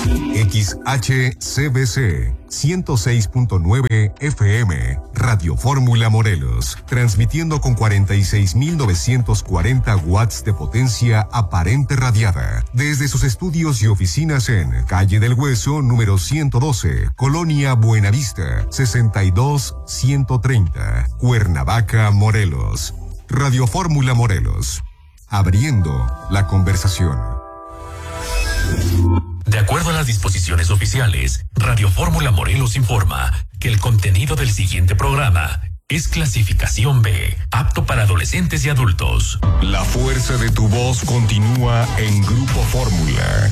XHCBC 106.9 FM, Radio Fórmula Morelos, transmitiendo con 46.940 watts de potencia aparente radiada, desde sus estudios y oficinas en Calle del Hueso, número 112, Colonia Buenavista, 62130, Cuernavaca, Morelos. Radio Fórmula Morelos, abriendo la conversación. De acuerdo a las disposiciones oficiales, Radio Fórmula Morelos informa que el contenido del siguiente programa es clasificación B, apto para adolescentes y adultos. La fuerza de tu voz continúa en Grupo Fórmula.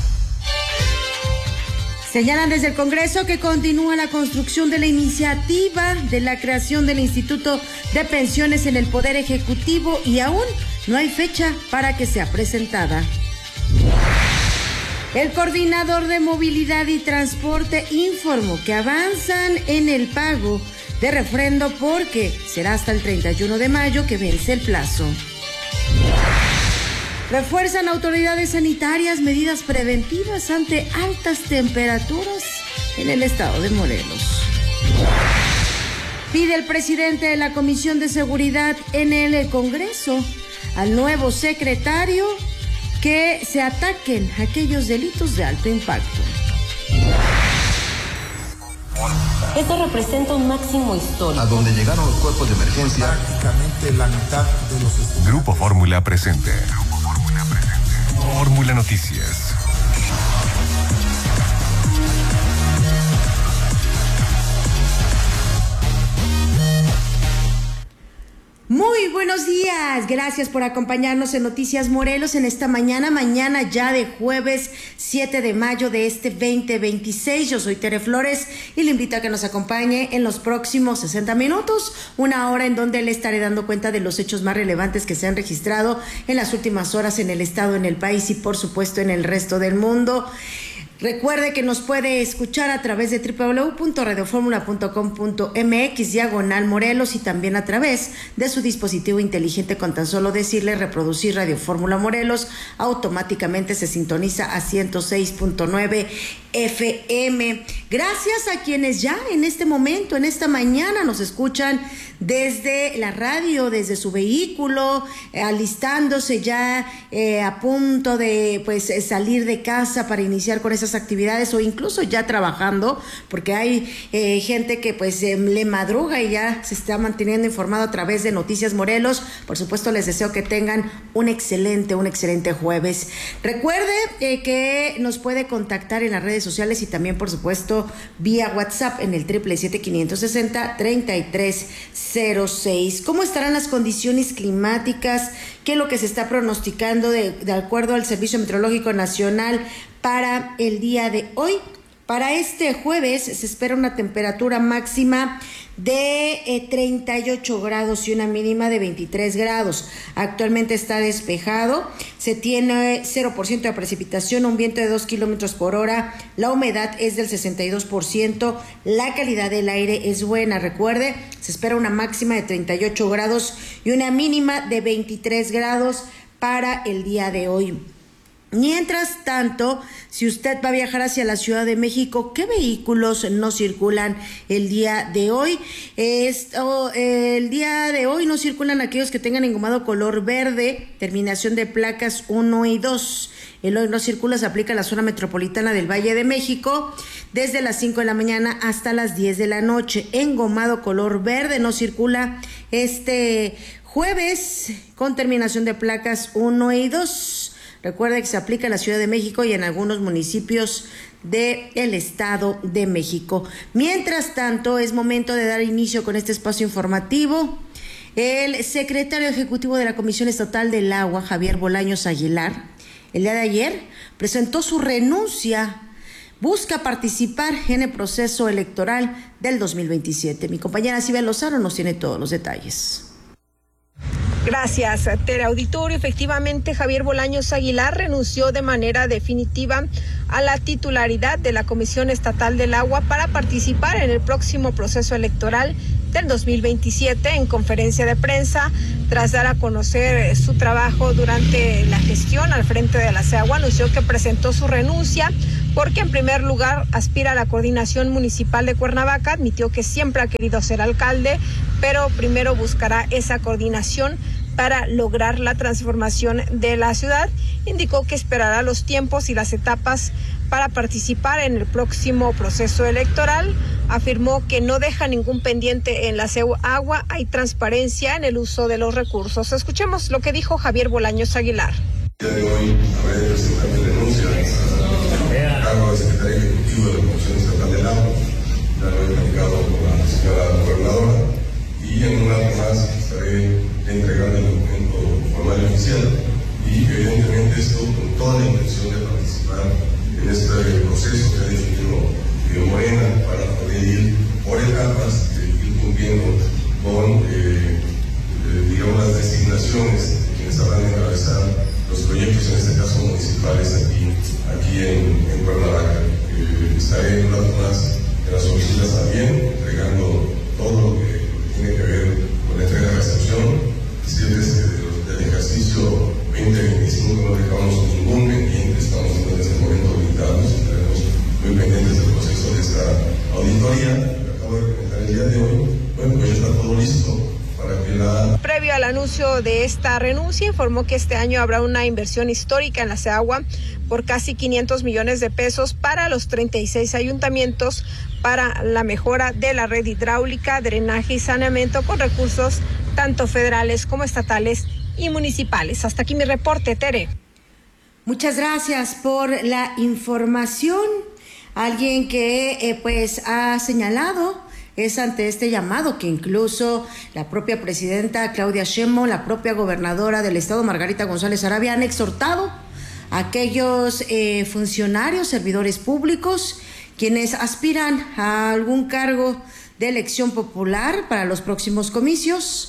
Señalan desde el Congreso que continúa la construcción de la iniciativa de la creación del Instituto de Pensiones en el Poder Ejecutivo y aún no hay fecha para que sea presentada. El coordinador de Movilidad y Transporte informó que avanzan en el pago de refrendo porque será hasta el 31 de mayo que vence el plazo. Refuerzan autoridades sanitarias medidas preventivas ante altas temperaturas en el estado de Morelos. Pide el presidente de la Comisión de Seguridad en el Congreso al nuevo secretario que se ataquen aquellos delitos de alto impacto. Esto representa un máximo histórico. A donde llegaron los cuerpos de emergencia. Prácticamente la mitad de los estudiantes. Grupo Fórmula presente. Fórmula Noticias. Muy buenos días, gracias por acompañarnos en Noticias Morelos en esta mañana ya de jueves 7 de mayo de este 2026. Yo soy Tere Flores y le invito a que nos acompañe en los próximos 60 minutos, una hora en donde le estaré dando cuenta de los hechos más relevantes que se han registrado en las últimas horas en el estado, en el país y por supuesto en el resto del mundo. Recuerde que nos puede escuchar a través de www.radioformula.com.mx/Morelos y también a través de su dispositivo inteligente. Con tan solo decirle reproducir Radio Fórmula Morelos, automáticamente se sintoniza a 106.9 FM. Gracias a quienes ya en este momento, en esta mañana, nos escuchan desde la radio, desde su vehículo, alistándose ya a punto de salir de casa para iniciar con esas actividades o incluso ya trabajando, porque hay gente que le madruga y ya se está manteniendo informado a través de Noticias Morelos. Por supuesto, les deseo que tengan un excelente jueves. Recuerde que nos puede contactar en las redes sociales y también, por supuesto, vía WhatsApp en el 777-560-3306. ¿Cómo estarán las condiciones climáticas? ¿Qué es lo que se está pronosticando de acuerdo al Servicio Meteorológico Nacional para el día de hoy? Para este jueves se espera una temperatura máxima de 38 grados y una mínima de 23 grados. Actualmente está despejado, se tiene 0% de precipitación, un viento de 2 kilómetros por hora, la humedad es del 62%, la calidad del aire es buena. Recuerde, se espera una máxima de 38 grados y una mínima de 23 grados para el día de hoy. Mientras tanto, si usted va a viajar hacia la Ciudad de México, ¿qué vehículos no circulan el día de hoy? El día de hoy no circulan aquellos que tengan engomado color verde, terminación de placas 1 y 2. El hoy no circula se aplica a la zona metropolitana del Valle de México desde las 5 de la mañana hasta las 10 de la noche. Engomado color verde no circula este jueves con terminación de placas 1 y 2. Recuerde que se aplica en la Ciudad de México y en algunos municipios del Estado de México. Mientras tanto, es momento de dar inicio con este espacio informativo. El secretario ejecutivo de la Comisión Estatal del Agua, Javier Bolaños Aguilar, el día de ayer presentó su renuncia. Busca participar en el proceso electoral del 2027. Mi compañera Silvia Lozano nos tiene todos los detalles. Gracias, Tere. Auditorio, efectivamente, Javier Bolaños Aguilar renunció de manera definitiva a la titularidad de la Comisión Estatal del Agua para participar en el próximo proceso electoral del 2027. En conferencia de prensa, tras dar a conocer su trabajo durante la gestión al frente de la CEAGUA, anunció que presentó su renuncia porque en primer lugar aspira a la coordinación municipal de Cuernavaca, admitió que siempre ha querido ser alcalde, pero primero buscará esa coordinación para lograr la transformación de la ciudad. Indicó que esperará los tiempos y las etapas para participar en el próximo proceso electoral. Afirmó que no deja ningún pendiente en la agua, hay transparencia en el uso de los recursos. Escuchemos lo que dijo Javier Bolaños Aguilar. El día de hoy habré presentado mi renuncia al cargo de secretario ejecutivo de la Comisión Estatal del Agua. Ya lo he platicado con la señora gobernadora y en un rato más estaré entregando el documento formal y oficial, y evidentemente esto con toda la intención de participar en este proceso que ha definido Morena para poder ir por etapas, ir cumpliendo con digamos las designaciones de quienes habrán de encabezar los proyectos, en este caso municipales, aquí en Cuernavaca. Estaré un rato más en las oficinas también, entregando todo lo que tiene que ver con la entrega de recepción. Desde el ejercicio 2025 no dejamos ningún pendiente, estamos en este momento habilitados, estaremos muy pendientes del proceso de esta auditoría que acabo de comentar el día de hoy. Bueno, pues ya está todo listo para que la... Previo al anuncio de esta renuncia, informó que este año habrá una inversión histórica en la SEAGUA por casi 500 millones de pesos para los 36 ayuntamientos para la mejora de la red hidráulica, drenaje y saneamiento con recursos tanto federales como estatales y municipales. Hasta aquí mi reporte, Tere. Muchas gracias por la información. Alguien que pues ha señalado es ante este llamado que incluso la propia presidenta Claudia Sheinbaum, la propia gobernadora del estado Margarita González Arabia han exhortado a aquellos funcionarios, servidores públicos, quienes aspiran a algún cargo de elección popular para los próximos comicios,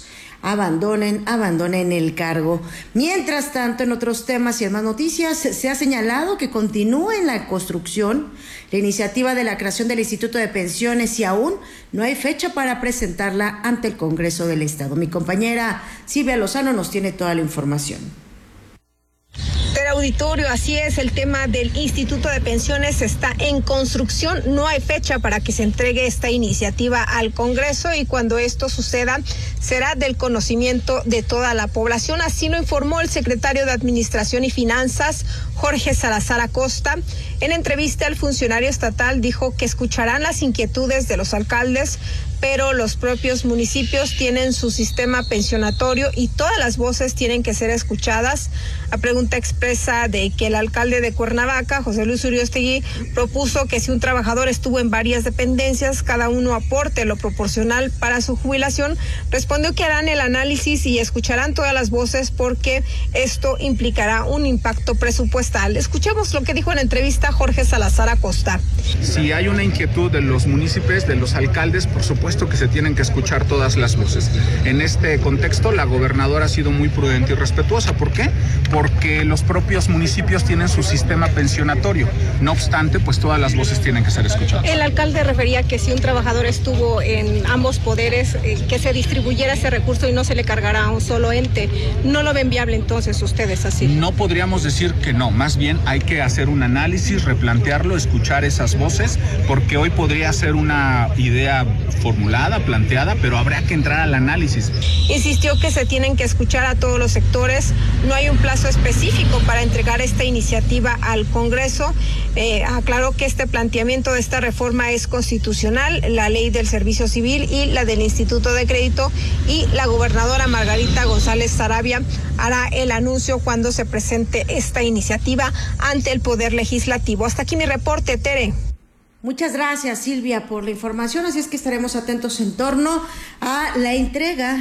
abandonen el cargo. Mientras tanto, en otros temas y en más noticias, se ha señalado que continúa en la construcción la iniciativa de la creación del Instituto de Pensiones y aún no hay fecha para presentarla ante el Congreso del Estado. Mi compañera Silvia Lozano nos tiene toda la información. Auditorio, así es, el tema del Instituto de Pensiones está en construcción, no hay fecha para que se entregue esta iniciativa al Congreso y cuando esto suceda será del conocimiento de toda la población, así lo informó el secretario de Administración y Finanzas, Jorge Salazar Acosta. En entrevista, el funcionario estatal dijo que escucharán las inquietudes de los alcaldes, pero los propios municipios tienen su sistema pensionatorio y todas las voces tienen que ser escuchadas. A pregunta expresa de que el alcalde de Cuernavaca, José Luis Uriostegui, propuso que si un trabajador estuvo en varias dependencias, cada uno aporte lo proporcional para su jubilación, respondió que harán el análisis y escucharán todas las voces porque esto implicará un impacto presupuestal. Escuchemos lo que dijo en entrevista Jorge Salazar Acosta. Si hay una inquietud de los municipios, de los alcaldes, por supuesto que se tienen que escuchar todas las voces. En este contexto, la gobernadora ha sido muy prudente y respetuosa. ¿Por qué? Porque los propios municipios tienen su sistema pensionatorio. No obstante, pues todas las voces tienen que ser escuchadas. El alcalde refería que si un trabajador estuvo en ambos poderes, que se distribuyera ese recurso y no se le cargará a un solo ente. ¿No lo ven viable entonces ustedes así? No podríamos decir que no. Más bien hay que hacer un análisis, replantearlo, escuchar esas voces, porque hoy podría ser una idea formulada, planteada, pero habrá que entrar al análisis. Insistió que se tienen que escuchar a todos los sectores. No hay un plazo específico para entregar esta iniciativa al Congreso. Aclaró que este planteamiento de esta reforma es constitucional, la ley del servicio civil y la del Instituto de Crédito, y la gobernadora Margarita González Arabia hará el anuncio cuando se presente esta iniciativa ante el Poder Legislativo. Hasta aquí mi reporte, Tere. Muchas gracias, Silvia, por la información. Así es que estaremos atentos en torno a la entrega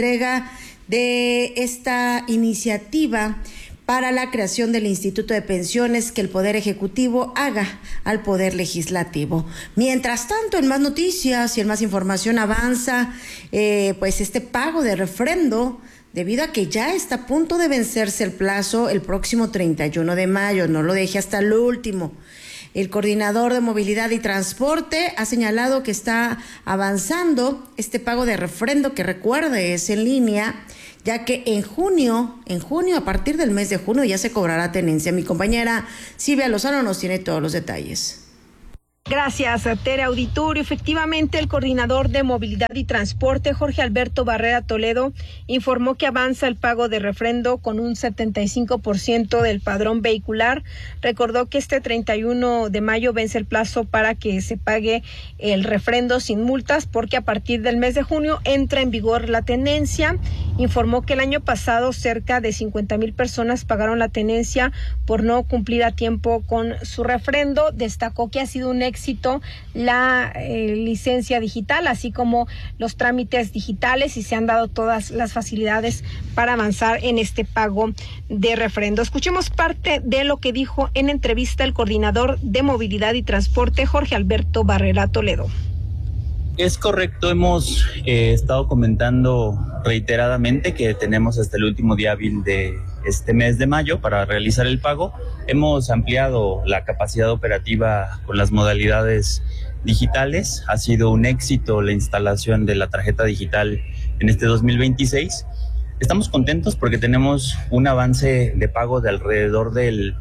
de esta iniciativa para la creación del Instituto de Pensiones que el Poder Ejecutivo haga al Poder Legislativo. Mientras tanto, en más noticias y en más información avanza pues este pago de refrendo, debido a que ya está a punto de vencerse el plazo el próximo 31 de mayo. No lo deje hasta el último. El coordinador de movilidad y transporte ha señalado que está avanzando este pago de refrendo, que recuerde es en línea. ya que en junio, a partir del mes de junio, ya se cobrará tenencia. Mi compañera Silvia Lozano nos tiene todos los detalles. Gracias, Tere Auditorio. Efectivamente, el coordinador de Movilidad y Transporte, Jorge Alberto Barrera Toledo, informó que avanza el pago de refrendo con un 75% del padrón vehicular. Recordó que este 31 de mayo vence el plazo para que se pague el refrendo sin multas, porque a partir del mes de junio entra en vigor la tenencia. Informó que el año pasado cerca de 50,000 personas pagaron la tenencia por no cumplir a tiempo con su refrendo. Destacó que ha sido un éxito la licencia digital, así como los trámites digitales, y se han dado todas las facilidades para avanzar en este pago de refrendo. Escuchemos parte de lo que dijo en entrevista el coordinador de Movilidad y Transporte, Jorge Alberto Barrera Toledo. Es correcto, hemos estado comentando reiteradamente que tenemos hasta el último día hábil de este mes de mayo para realizar el pago. Hemos ampliado la capacidad operativa con las modalidades digitales. Ha sido un éxito la instalación de la tarjeta digital en este 2026. Estamos contentos porque tenemos un avance de pago de alrededor del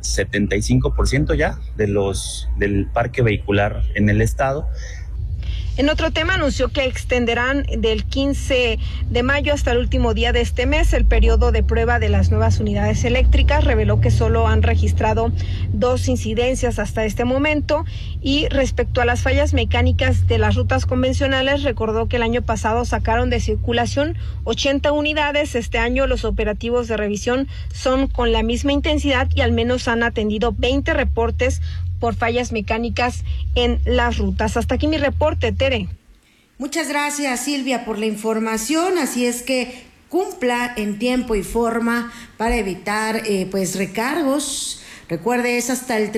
75% ya del parque vehicular en el estado. En otro tema, anunció que extenderán del 15 de mayo hasta el último día de este mes el periodo de prueba de las nuevas unidades eléctricas. Reveló que solo han registrado 2 incidencias hasta este momento. Y respecto a las fallas mecánicas de las rutas convencionales, recordó que el año pasado sacaron de circulación 80 unidades. Este año los operativos de revisión son con la misma intensidad y al menos han atendido 20 reportes por fallas mecánicas en las rutas. Hasta aquí mi reporte, Tere. Muchas gracias, Silvia, por la información. Así es que cumpla en tiempo y forma para evitar recargos. Recuerde, es hasta el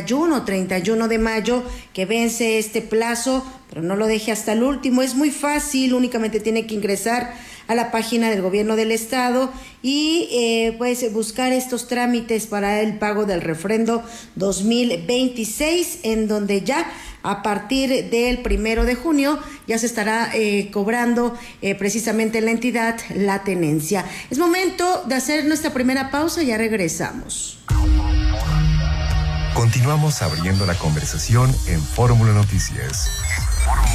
31 de mayo que vence este plazo, pero no lo deje hasta el último. Es muy fácil, únicamente tiene que ingresar a la página del gobierno del estado y buscar estos trámites para el pago del refrendo 2026, en donde ya a partir del 1 de junio ya se estará cobrando precisamente en la entidad la tenencia. Es momento de hacer nuestra primera pausa, ya regresamos. Continuamos abriendo la conversación en Fórmula Noticias.